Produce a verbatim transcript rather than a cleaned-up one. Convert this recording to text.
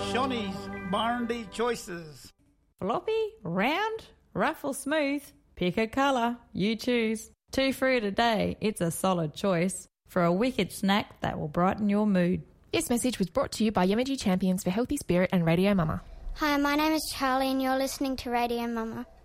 Shawnee's Barndy Choices. Floppy, round, rough or smooth, pick a colour, you choose. Two fruit a day, it's a solid choice for a wicked snack that will brighten your mood. This message was brought to you by Yamaji Champions for Healthy Spirit and Radio Mama. Hi, my name is Charlie and you're listening to Radio Mama.